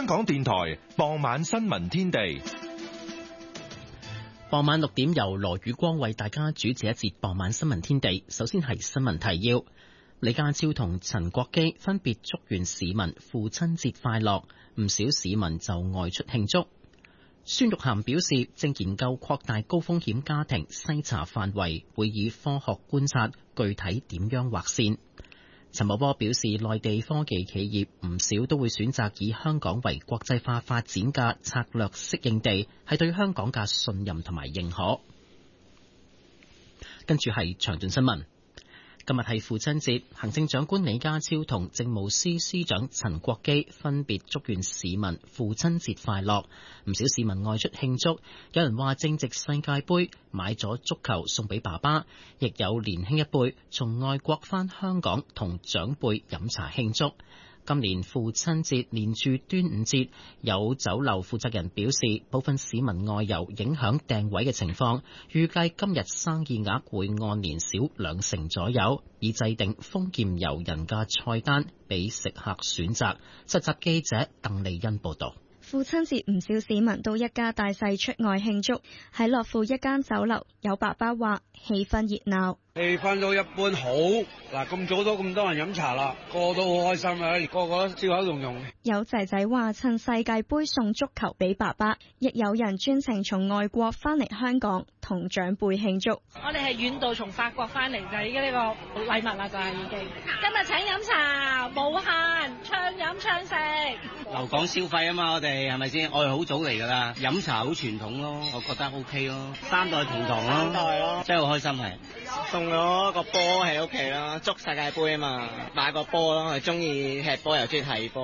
香港電台傍晚新聞天地。 傍晚6點由羅宇光為大家主持一節傍晚新聞天地。首先係新聞提要。李家超同陳國基分別祝願市民父親節快樂，唔少市民就外出慶祝。孫玉菡表示，正研究擴大高風險家庭篩查範圍，會以科學觀察，具體點樣劃線。陳茂波表示，內地科技企業唔少都會選擇以香港為國際化發展嘅策略適應地，係對香港嘅信任同埋認可。跟住係詳盡新聞。今日係父親節，行政長官李家超同政務司司長陳國基分別祝願市民父親節快樂。唔少市民外出慶祝，有人話正值世界盃，買咗足球送俾爸爸，亦有年輕一輩從外國返香港同長輩飲茶慶祝。今年父親節連住端午節，有酒樓負責人表示，部分市民外遊影響訂位嘅情況，預計今日生意額會按年少20%左右，以制定豐儉由人嘅菜單俾食客選擇。實習記者鄧麗欣報導。 父親節唔少市民都一家大細出外慶祝，喺樂富一間酒樓，有爸爸話氣氛熱鬧。 氣氛都一般好，嗱咁早都咁多人飲茶啦，個個都好開心啊，個個都笑口融融。 有仔仔話趁世界盃送足球俾爸爸，亦有人專程從外國翻嚟香港同長輩慶祝。 我哋係遠道從法國翻嚟就已經呢個禮物啦，就係已經。今日請飲茶無限，暢飲暢食。 留港消費啊嘛，我哋係咪先？我哋好早嚟㗎啦，飲茶好傳統咯，我覺得 OK 咯，三代同堂咯，真係好開心係。 送咗個波喺屋企啦，祝世界盃啊嘛，買個波咯，係中意踢波又中意睇波。